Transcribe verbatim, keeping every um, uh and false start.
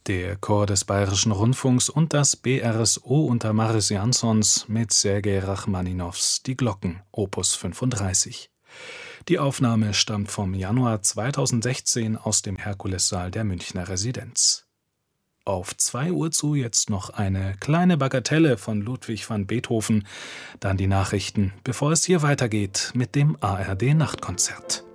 Der Chor des Bayerischen Rundfunks und das B R S O unter Maris Jansons mit Sergei Rachmaninows Die Glocken, Opus fünfunddreißig. Die Aufnahme stammt vom Januar zweitausendsechzehn aus dem Herkulessaal der Münchner Residenz. Auf zwei Uhr zu jetzt noch eine kleine Bagatelle von Ludwig van Beethoven, dann die Nachrichten, bevor es hier weitergeht mit dem A R D-Nachtkonzert.